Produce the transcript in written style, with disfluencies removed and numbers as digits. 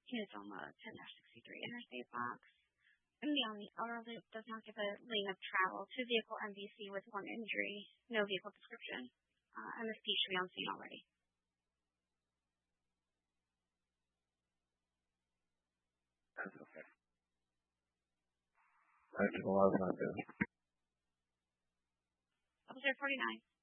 Inazuma 10-63 interstate box. And the Omni outer loop does not give a lane of travel to vehicle MVC with one injury, no vehicle description. MSP should be on scene already. That's okay. That's a lot of time. Officer 49.